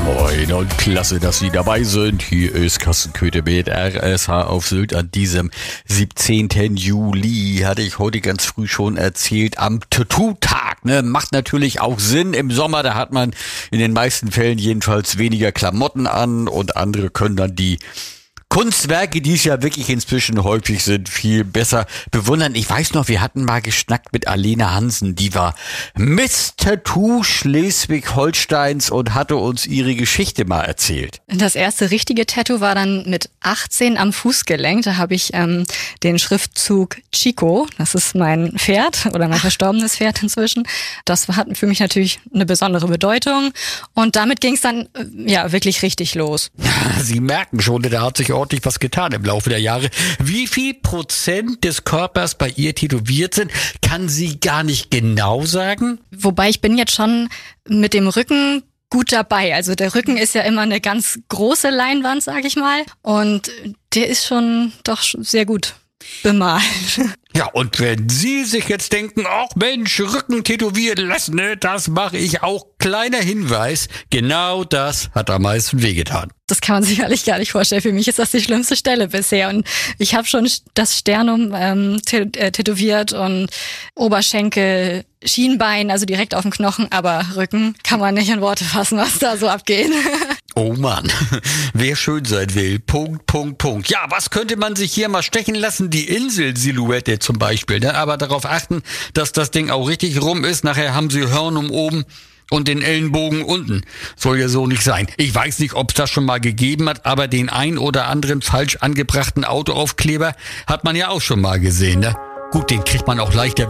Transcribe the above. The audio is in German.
Moin und klasse, dass Sie dabei sind. Hier ist Kassenköter mit RSH auf Sylt an diesem 17. Juli. Hatte ich heute ganz früh schon erzählt, am Tattoo-Tag. Ne? Macht natürlich auch Sinn. Im Sommer, da hat man in den meisten Fällen jedenfalls weniger Klamotten an und andere können dann die Kunstwerke, die es ja wirklich inzwischen häufig sind, viel besser bewundern. Ich weiß noch, wir hatten mal geschnackt mit Alena Hansen, die war Miss Tattoo Schleswig-Holsteins und hatte uns ihre Geschichte mal erzählt. Das erste richtige Tattoo war dann mit 18 am Fußgelenk. Da habe ich den Schriftzug Chico, das ist mein Pferd oder mein verstorbenes Pferd inzwischen. Das hat für mich natürlich eine besondere Bedeutung und damit ging es dann wirklich richtig los. Sie merken schon, da hat sich ordentlich was getan im Laufe der Jahre. Wie viel Prozent des Körpers bei ihr tätowiert sind, kann sie gar nicht genau sagen. Wobei ich bin jetzt schon mit dem Rücken gut dabei. Also der Rücken ist ja immer eine ganz große Leinwand, sag ich mal. Und der ist schon doch sehr gut bemalt. Ja, und wenn Sie sich jetzt denken, ach Mensch, Rücken tätowieren lassen, ne, das mache ich auch. Kleiner Hinweis, genau das hat am meisten wehgetan. Das kann man sich ehrlich gar nicht vorstellen. Für mich ist das die schlimmste Stelle bisher. Und ich habe schon das Sternum tätowiert und Oberschenkel, Schienbein, also direkt auf dem Knochen. Aber Rücken kann man nicht in Worte fassen, was da so abgeht. Oh Mann, wer schön sein will, Punkt. Ja, was könnte man sich hier mal stechen lassen? Die Inselsilhouette zum Beispiel, ne? Aber darauf achten, dass das Ding auch richtig rum ist. Nachher haben Sie Hörnum oben und den Ellenbogen unten. Soll ja so nicht sein. Ich weiß nicht, ob es das schon mal gegeben hat, aber den ein oder anderen falsch angebrachten Autoaufkleber hat man ja auch schon mal gesehen, ne? Gut, den kriegt man auch leichter